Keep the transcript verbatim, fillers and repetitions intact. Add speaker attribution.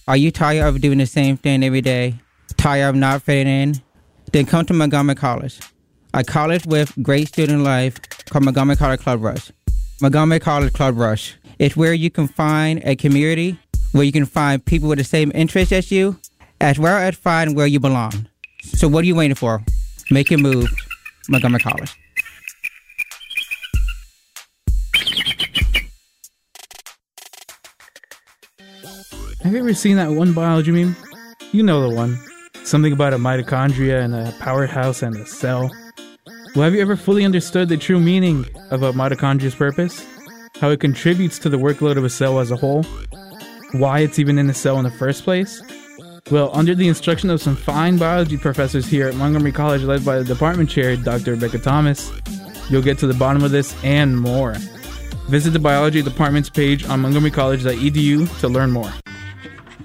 Speaker 1: Are you tired of doing the same thing every day? Tired of not fitting in? Then come to Montgomery College, a college with great student life called Montgomery College Club Rush. Montgomery College Club Rush. It's where you can find a community, where you can find people with the same interests as you, as well as find where you belong. So what are you waiting for? Make your move. Montgomery College.
Speaker 2: Have you ever seen that one biology meme? You know the one. Something about a mitochondria and a powerhouse and a cell. Well, have you ever fully understood the true meaning of a mitochondria's purpose? How it contributes to the workload of a cell as a whole? Why it's even in the cell in the first place? Well, under the instruction of some fine biology professors here at Montgomery College led by the department chair, Doctor Rebecca Thomas, you'll get to the bottom of this and more. Visit the biology department's page on montgomery college dot e d u to learn more.